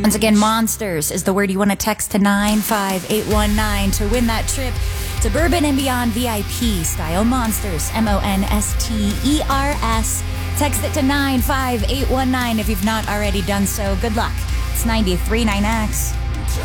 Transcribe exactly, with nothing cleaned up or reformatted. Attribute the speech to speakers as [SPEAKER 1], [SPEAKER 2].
[SPEAKER 1] Once again, Monsters is the word you want to text to nine five eight one nine to win that trip to Bourbon and Beyond V I P style Monsters. M O N S T E R S. Text it to nine five eight one nine if you've not already done so. Good luck. It's ninety-three point nine X.